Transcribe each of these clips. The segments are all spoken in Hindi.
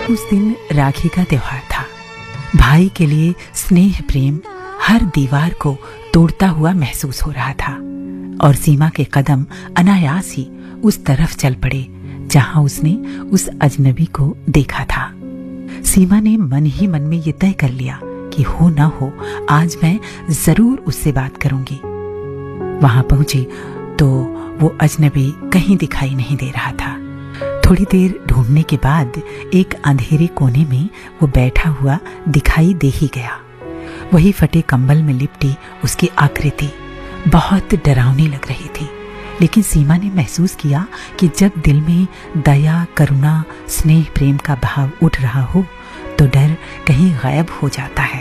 उस दिन राखी का त्योहार था। भाई के लिए स्नेह प्रेम हर दीवार को तोड़ता हुआ महसूस हो रहा था और सीमा के कदम अनायास ही उस तरफ चल पड़े जहां उसने उस अजनबी को देखा था। सीमा ने मन ही मन में ये तय कर लिया कि हो ना हो आज मैं जरूर उससे बात करूंगी। वहां पहुंची तो वो अजनबी कहीं दिखाई नहीं दे रहा था। थोड़ी देर ढूंढने के बाद एक अंधेरे कोने में वो बैठा हुआ दिखाई दे ही गया। वही फटे कंबल में लिपटी उसकी आकृति बहुत डरावनी लग रही थी, लेकिन सीमा ने महसूस किया कि जब दिल में दया, करुणा, स्नेह, प्रेम का भाव उठ रहा हो तो डर कहीं गायब हो जाता है।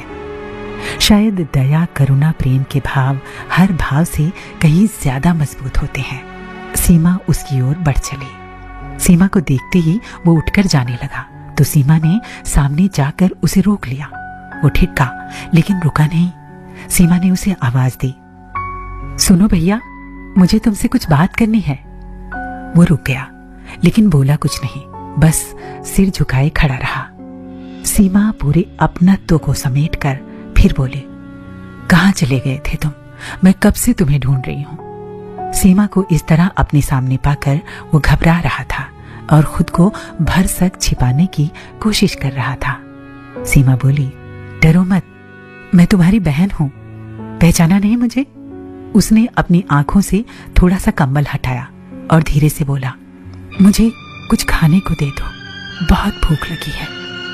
शायद दया, करुणा, प्रेम के भाव हर भाव से कहीं ज्यादा मजबूत होते हैं। सीमा उसकी ओर बढ़ चली। सीमा को देखते ही वो उठकर जाने लगा तो सीमा ने सामने जाकर उसे रोक लिया। वो ठिठका लेकिन रुका नहीं। सीमा ने उसे आवाज दी, सुनो भैया, मुझे तुमसे कुछ बात करनी है। वो रुक गया लेकिन बोला कुछ नहीं, बस सिर झुकाए खड़ा रहा। सीमा पूरे अपनत्व को समेटकर फिर बोले, कहाँ चले गए थे तुम? मैं कब से तुम्हें ढूंढ रही हूं। सीमा को इस तरह अपने सामने पाकर वो घबरा रहा था और खुद को भरसक छिपाने की कोशिश कर रहा था। सीमा बोली, डरो मत, मैं तुम्हारी बहन हूं, पहचाना नहीं मुझे? उसने अपनी आंखों से थोड़ा सा कंबल हटाया और धीरे से बोला, मुझे कुछ खाने को दे दो, बहुत भूख लगी है।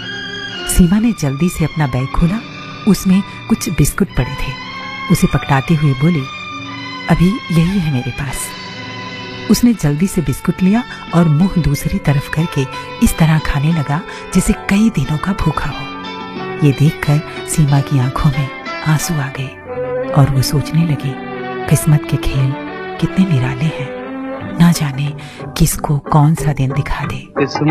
सीमा ने जल्दी से अपना बैग खोला, उसमें कुछ बिस्कुट पड़े थे। उसे पकड़ाते हुए बोली, अभी यही है मेरे पास। उसने जल्दी से बिस्कुट लिया और मुंह दूसरी तरफ करके इस तरह खाने लगा जैसे कई दिनों का भूखा हो। ये देखकर सीमा की आंखों में आंसू आ गए और वो सोचने लगी, किस्मत के खेल कितने निराले हैं, ना जाने किसको कौन सा दिन दिखा दे।